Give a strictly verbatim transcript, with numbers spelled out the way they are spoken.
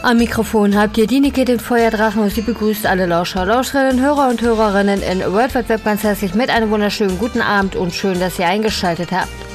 Am Mikrofon habt ihr Dineke, den Feuerdrachen, und sie begrüßt alle Lauscher, Lauscherinnen, Hörer und Hörerinnen in World Wide Web ganz herzlich mit einem wunderschönen guten Abend und schön, dass ihr eingeschaltet habt.